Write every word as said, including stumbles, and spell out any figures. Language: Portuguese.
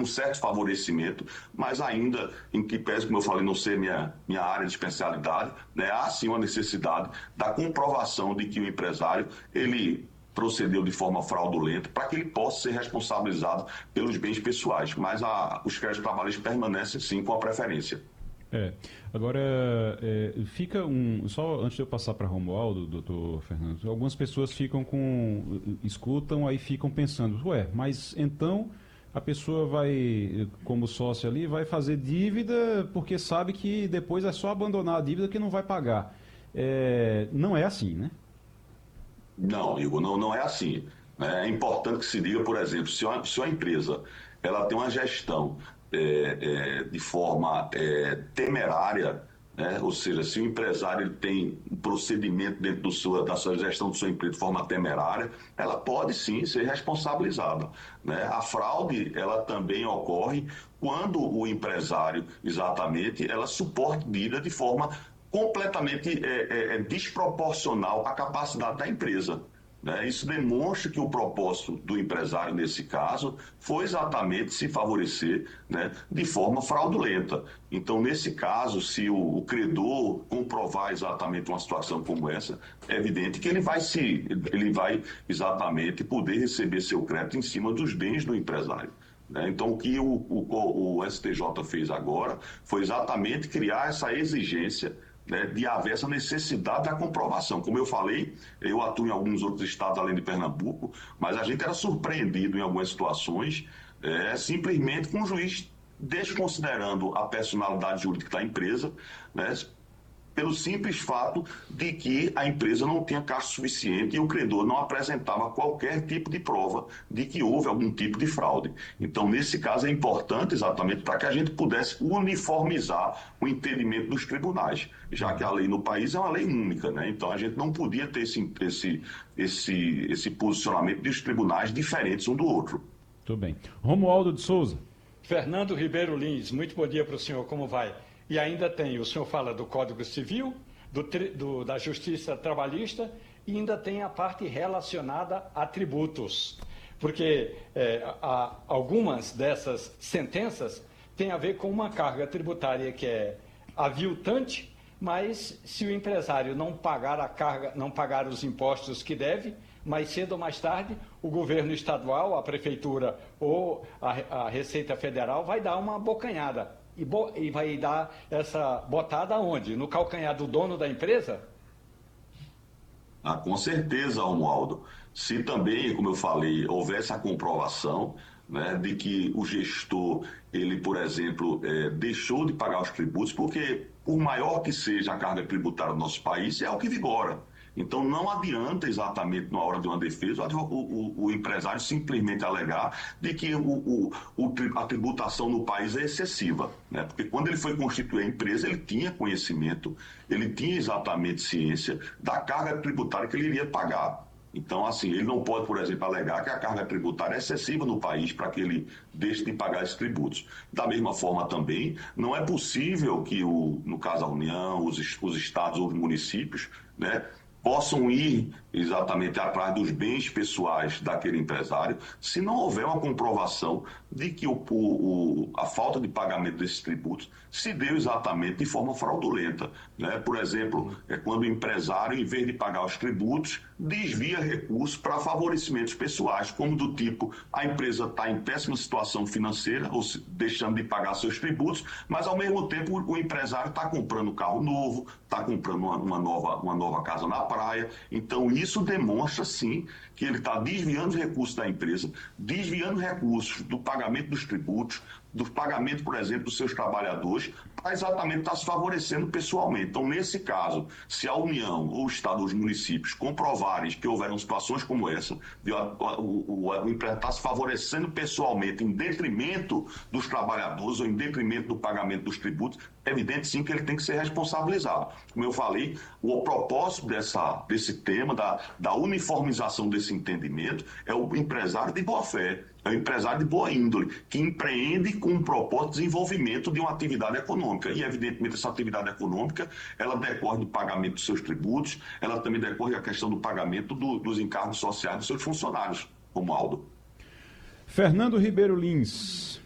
um certo favorecimento, mas ainda, em que pese, como eu falei, não ser minha, minha área de especialidade, né, há sim uma necessidade da comprovação de que o empresário, ele procedeu de forma fraudulenta para que ele possa ser responsabilizado pelos bens pessoais, mas a, os créditos trabalhistas permanecem sim com a preferência. É. Agora, é, fica um. Só antes de eu passar para Romualdo, doutor Fernando, algumas pessoas ficam com. Escutam, aí ficam pensando, ué, mas então a pessoa vai, como sócio ali, vai fazer dívida porque sabe que depois é só abandonar a dívida que não vai pagar. É, não é assim, né? Não, Igor, não, não é assim. Né? É importante que se diga, por exemplo, se uma, se uma empresa ela tem uma gestão é, é, de forma é, temerária, né? Ou seja, se o empresário ele tem um procedimento dentro do sua, da sua gestão do seu emprego de forma temerária, ela pode sim ser responsabilizada. Né? A fraude ela também ocorre quando o empresário, exatamente, ela suporta dívida de forma completamente é, é, é desproporcional à capacidade da empresa. Né? Isso demonstra que o propósito do empresário, nesse caso, foi exatamente se favorecer, né, de forma fraudulenta. Então, nesse caso, se o, o credor comprovar exatamente uma situação como essa, é evidente que ele vai, se, ele vai exatamente poder receber seu crédito em cima dos bens do empresário. Né? Então, o que o, o, o S T J fez agora foi exatamente criar essa exigência, né, de haver essa necessidade da comprovação. Como eu falei, eu atuo em alguns outros estados além de Pernambuco, mas a gente era surpreendido em algumas situações, é, simplesmente com o juiz desconsiderando a personalidade jurídica da empresa, né, pelo simples fato de que a empresa não tinha caixa suficiente e o credor não apresentava qualquer tipo de prova de que houve algum tipo de fraude. Então, nesse caso, é importante exatamente para que a gente pudesse uniformizar o entendimento dos tribunais, já que a lei no país é uma lei única, né? Então, a gente não podia ter esse, esse, esse, esse posicionamento dos tribunais diferentes um do outro. Tudo bem. Romualdo de Souza. Fernando Ribeiro Lins, muito bom dia para o senhor, como vai? E ainda tem, o senhor fala do Código Civil, do, do, da Justiça Trabalhista e ainda tem a parte relacionada a tributos. Porque é, a, algumas dessas sentenças têm a ver com uma carga tributária que é aviltante, mas se o empresário não pagar a carga, não pagar os impostos que deve, mais cedo ou mais tarde, o governo estadual, a prefeitura ou a, a Receita Federal vai dar uma bocanhada. E, bo, e vai dar essa botada onde? No calcanhar do dono da empresa? Ah, com certeza, Romualdo. Se também, como eu falei, houvesse a comprovação, né, de que o gestor, ele, por exemplo, é, deixou de pagar os tributos, porque por maior que seja a carga tributária do nosso país, é o que vigora. Então, não adianta exatamente na hora de uma defesa o, o, o empresário simplesmente alegar de que o, o, a tributação no país é excessiva. Né? Porque quando ele foi constituir a empresa, ele tinha conhecimento, ele tinha exatamente ciência da carga tributária que ele iria pagar. Então, assim, ele não pode, por exemplo, alegar que a carga tributária é excessiva no país para que ele deixe de pagar esses tributos. Da mesma forma também, não é possível que, o, no caso a União, os, os estados ou os municípios, né, possam ir exatamente atrás dos bens pessoais daquele empresário, se não houver uma comprovação de que o, o, a falta de pagamento desses tributos se deu exatamente de forma fraudulenta. Né? Por exemplo, é quando o empresário, em vez de pagar os tributos, desvia recursos para favorecimentos pessoais, como do tipo, a empresa está em péssima situação financeira, ou se, deixando de pagar seus tributos, mas ao mesmo tempo o empresário está comprando carro novo, está comprando uma, uma, nova, uma nova casa na praia. Então isso demonstra sim que ele está desviando os recursos da empresa, desviando recursos do pagamento dos tributos, do pagamento, por exemplo, dos seus trabalhadores, para exatamente estar se favorecendo pessoalmente. Então, nesse caso, se a União, ou o Estado, ou os municípios comprovarem que houveram situações como essa, de o, o, o, o empresário está se favorecendo pessoalmente em detrimento dos trabalhadores ou em detrimento do pagamento dos tributos, é evidente sim que ele tem que ser responsabilizado. Como eu falei, o propósito dessa, desse tema, da, da uniformização desse entendimento, é o empresário de boa fé, é o empresário de boa índole, que empreende com o propósito de desenvolvimento de uma atividade econômica. E, evidentemente, essa atividade econômica, ela decorre do pagamento dos seus tributos, ela também decorre da questão do pagamento do, dos encargos sociais dos seus funcionários, Romualdo. Fernando Ribeiro Lins.